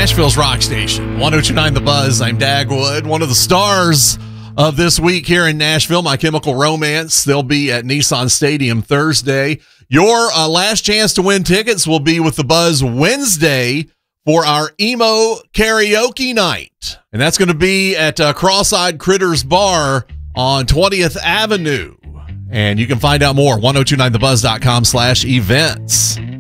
Nashville's rock station, 102.9 The Buzz. I'm Dagwood, one of the stars of this week here in Nashville, My Chemical Romance. They'll be at Nissan Stadium Thursday. Your last chance to win tickets will be with The Buzz Wednesday for our emo karaoke night. And that's going to be at Cross-Eyed Critters Bar on 20th Avenue. And you can find out more, 1029thebuzz.com/events.